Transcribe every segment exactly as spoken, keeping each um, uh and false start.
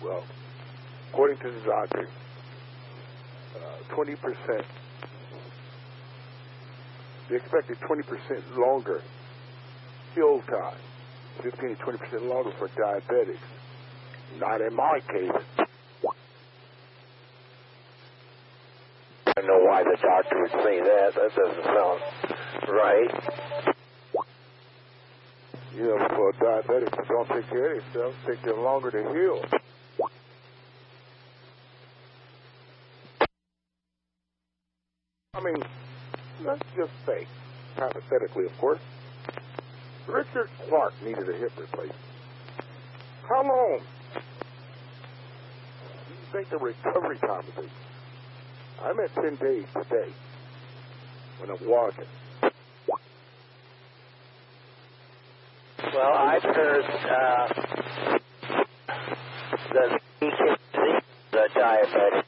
Well, according to the doctor, uh, twenty percent, they expected twenty percent longer heal time, fifteen to twenty percent longer for diabetics. Not in my case. I don't know why the doctor would say that. That doesn't sound right. You know, for diabetics who don't take care of themselves, take them longer to heal. I mean, let's just say, hypothetically, of course, Richard Clark needed a hip replacement. How long do you think the recovery time would be? I'm at ten days today when I'm walking. Well, I've heard uh, that he can see the diabetic.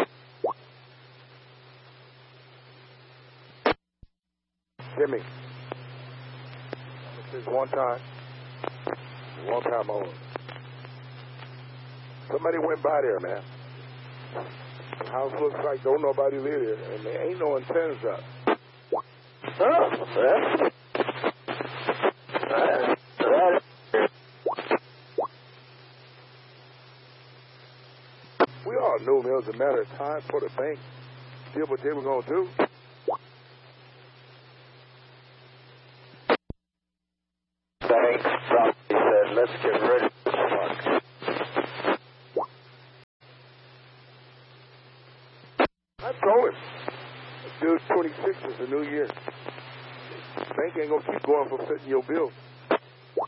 Jimmy, this is one time, one time only. Somebody went by there, man. The house looks like don't nobody live there, and there ain't no antennas up. Oh, that's... Uh, that, we all knew it was a matter of time for the bank to did what they were going to do. Bank probably said, let's get rid of this fuck. I told him, dude, twenty-six is the new year. The bank ain't going to keep going for fitting your bill.